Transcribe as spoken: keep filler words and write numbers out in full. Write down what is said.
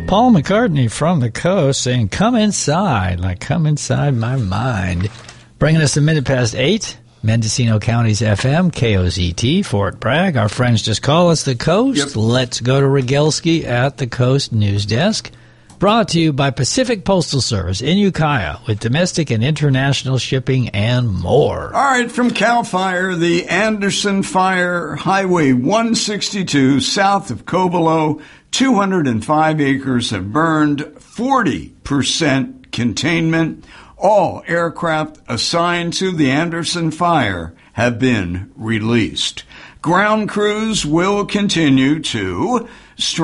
Paul McCartney from the coast saying, come inside, like come inside my mind. Bringing us a minute past eight, Mendocino County's F M, K O Z T, Fort Bragg. Our friends just call us the Coast. Yep. Let's go to Rogelski at the Coast News Desk. Brought to you by Pacific Postal Service in Ukiah with domestic and international shipping and more. All right, from CAL FIRE, the Anderson Fire, Highway one sixty-two, south of Cobolo, two hundred five acres have burned, forty percent containment. All aircraft assigned to the Anderson Fire have been released. Ground crews will continue to